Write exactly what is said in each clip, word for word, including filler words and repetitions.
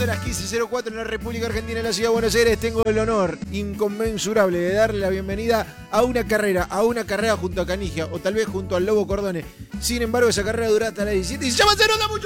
Siendo las quince cero cuatro en la República Argentina, en la ciudad de Buenos Aires, tengo el honor inconmensurable de darle la bienvenida a una carrera, a una carrera junto a Canigia, o tal vez junto al Lobo Cordone. Sin embargo, esa carrera dura hasta las diecisiete y se llama Se Nota Mucho.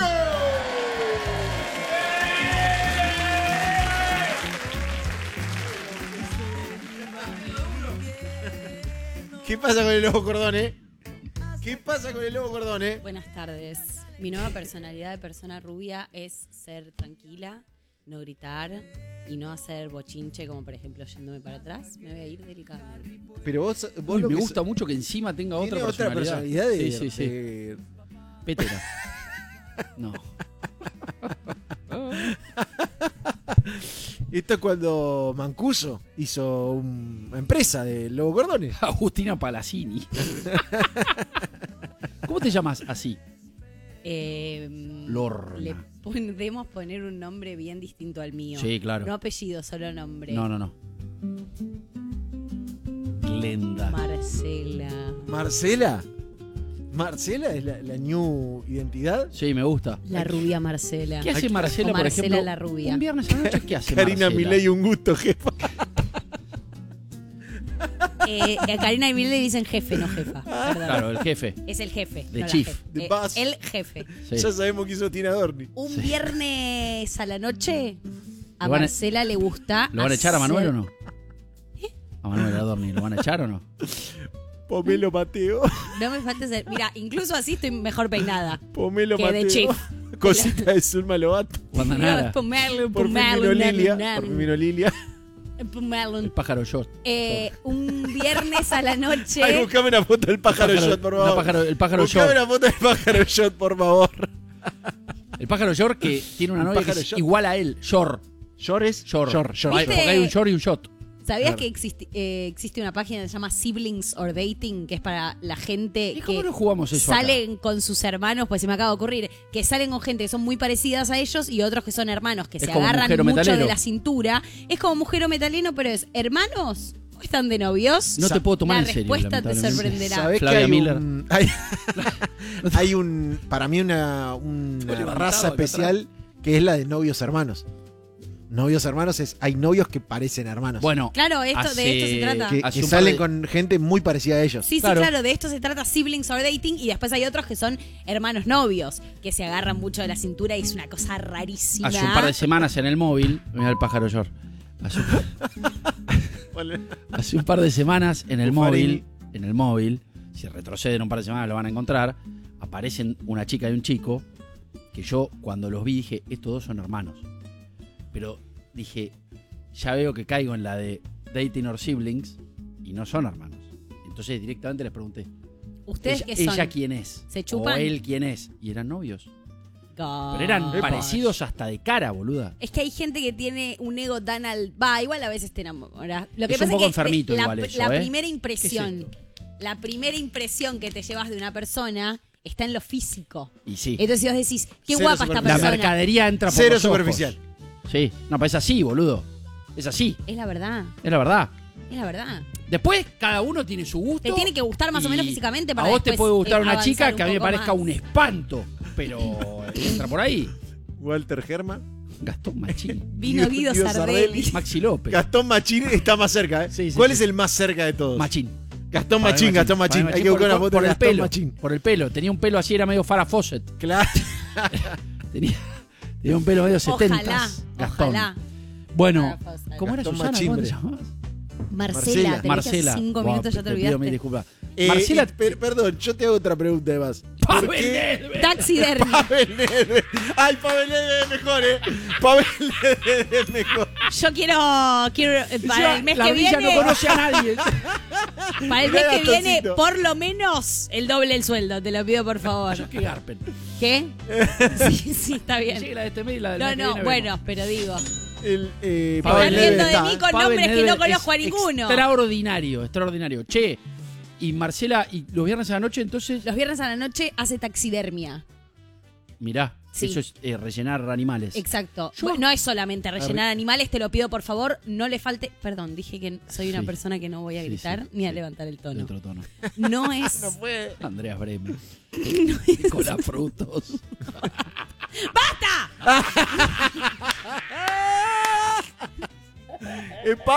¿Qué pasa con el Lobo Cordone? ¿Qué pasa con el Lobo Cordone? Buenas tardes. Mi nueva personalidad de persona rubia es ser tranquila, no gritar y no hacer bochinche, como por ejemplo yéndome para atrás. Me voy a ir delicadamente. Pero vos, vos Uy, lo me que gusta so- mucho que encima tenga otra tiene otra personalidad. personalidad de, sí, sí, sí. de- Pétera. No. Esto es cuando Mancuso hizo una empresa de Lobo Cordone. Agustina Palacini. ¿Cómo te llamas así? Eh, Lorna. Le podemos poner un nombre bien distinto al mío. Sí, claro. No apellido, solo nombre. No, no, no. Glenda. Marcela. ¿Marcela? ¿Marcela es la, la new identidad? Sí, me gusta. La rubia Marcela. ¿Qué hace Marcela, O por Marcela ejemplo? la rubia. Un viernes a la noche, ¿qué hace Karina Marcela? Milei, un gusto, jefa. Eh, a Karina y Milei le dicen jefe, no jefa. Perdón. Claro, el jefe. Es el jefe. The no la chief. jefe. The Eh, boss. el jefe. Sí. Ya sabemos que hizo Tina Dorni. Un Sí. viernes a la noche a ¿Lo van a- Marcela le gusta. ¿Lo van a echar a hacer- Manuel o no? A Manuel Adorni, ¿lo van a echar o no? Pomelo Mateo. No me falta ser. Mira, incluso así estoy mejor peinada. Pomelo Que Mateo. de chief. Cosita de Zulma Lobato. Wanda Nara, Pomelo, Por pomelo, Firmino na, Lilia. na, Por Firmino Lilia. pomelo. el pájaro short. Eh, un viernes a la noche. Ay, buscame una foto del pájaro, Pájaro- shot, por una favor. pájaro- el pájaro Buscame short. una foto del pájaro shot, por favor. El pájaro short que tiene una Un novia que pájaro es short. igual a él. Short. Short es Short. Short, short. Hay- ¿Viste? Porque hay un short y un shot. ¿Sabías Claro. que existe, eh, existe una página que se llama Siblings or Dating? Que es para la gente ¿Y cómo que no jugamos eso acá? salen con sus hermanos, pues se me acaba de ocurrir, que salen con gente que son muy parecidas a ellos y otros que son hermanos, que Es se como agarran Mujer o mucho Metalero. de la cintura. Es como mujer o metaleno, pero es hermanos o están de novios. No te puedo tomar la en serio, respuesta te lamentablemente. sorprenderá. ¿Sabés que Flavia hay Miller. un, hay, hay un, para mí una, una Estoy levantado raza acá especial que es la de novios hermanos. Novios hermanos es, hay novios que parecen hermanos. Bueno, Claro, esto, hace- de esto se trata. que, hace que un par salen de- con gente muy parecida a ellos. Sí, Claro. sí, claro, de esto se trata Siblings or Dating y después hay otros que son hermanos novios, que se agarran mucho de la cintura y es una cosa rarísima. hace un par de semanas en el móvil. Mira el pájaro short. Hace un, hace un par de semanas en el Buffarini. móvil. En el móvil. Si retroceden un par de semanas lo van a encontrar. Aparecen una chica y un chico. Que yo cuando los vi dije, estos dos son hermanos. Pero dije, ya veo que caigo en la de dating or siblings. Y no son hermanos. Entonces directamente les pregunté. ¿Ustedes ella, qué son? ¿Ella quién es? ¿Se chupan? O él quién es. Y eran novios. God. Pero eran Epa. parecidos hasta de cara, boluda. Es que hay gente que tiene un ego tan al... Va, igual a veces te enamoras. Lo que Es pasa un poco es que enfermito la, igual eso, la ¿eh? primera ¿Qué impresión, la primera impresión que te llevas de una persona está en lo físico. Y sí. Entonces vos decís, qué Cero guapa esta superficial. La persona. mercadería entra por Cero los ojos. superficial. Sí. No, pero es así, boludo. Es así. Es la verdad, Es la verdad. es la verdad. Después, cada uno tiene su gusto. Te tiene que gustar más o y menos físicamente para a vos te después, puede gustar eh, una avanzar chica un que a mí me poco parezca más. un espanto. Pero entra por ahí. Walter Germán. Gastón Machín. Vino Guido, Guido Sardelli. Sardelli. Maxi López. Gastón Machín está más cerca, ¿eh? Sí, sí, ¿Cuál sí. es el más cerca de todos? Machín. Gastón Para mí Machín, Gastón Para mí Machín. Hay que buscar por, una foto por de el Gastón pelo. Machín. Por el pelo. Tenía un pelo así, era medio Farah Fawcett. Claro. Tenía, tenía un pelo medio setenta. Ojalá, Gastón. ojalá. Bueno, Farrah Fawcett. ¿cómo era Gastón Susana? ¿Cómo te Machimbre. llamabas? Marcela, tenés Marcela. que hace cinco Buah, minutos ya te pido olvidaste. mil disculpas. Eh, Marcela. y- per- perdón, yo te hago otra pregunta además. ¿Por Pavel qué? Nedved. Taxidermia. Pavel Nedved. Ay, Pavel Nedved es mejor, ¿eh? Pavel Nedved es mejor. Yo quiero, quiero eh, para el mes la que ardilla viene, no conoce a nadie. para el mes Mirá, que viene, Gastoncito. por lo menos el doble el sueldo, te lo pido por favor. Yo que Garpen. ¿Qué? Sí, sí, está Llegue bien. la de este mes y la del No, mes que no, viene bueno, vemos. pero digo, El, eh, Pavel Pavel están Nedved riendo Nedved de mí está. con Pavel nombres que Nedved no conozco a es ninguno. Extraordinario, extraordinario. Che, y Marcela, y los viernes a la noche entonces, Los viernes a la noche hace taxidermia. mirá, Sí. eso es eh, rellenar animales. Exacto. Yo- Bueno, no es solamente rellenar Arre- animales, te lo pido por favor, no le falte. Perdón, dije que soy una Sí. persona que no voy a Sí, gritar sí, ni a sí. levantar el De tono. otro tono. No es. No puede. Andreas Bremen. no es- Nicolás Frutos. ¡Basta! Es